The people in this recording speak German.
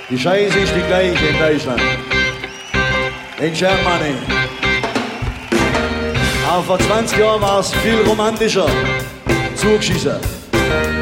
Die Scheiße ist die gleiche in Deutschland. In Germany. Aber vor 20 Jahren war es viel romantischer. Zugschießen.